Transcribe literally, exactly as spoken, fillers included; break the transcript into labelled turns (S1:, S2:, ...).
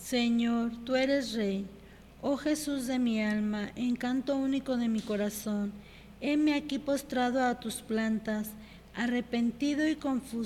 S1: Señor, tú eres Rey. Oh Jesús de mi alma, encanto único de mi corazón, heme aquí postrado a tus plantas, arrepentido y confuso